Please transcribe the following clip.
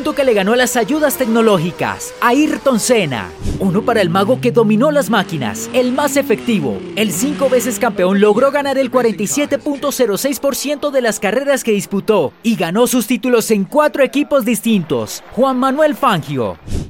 punto que le ganó a las ayudas tecnológicas, Ayrton Senna. 1 para el mago que dominó las máquinas, el más efectivo. El 5 veces campeón logró ganar el 47.06% de las carreras que disputó y ganó sus títulos en 4 equipos distintos. Juan Manuel Fangio.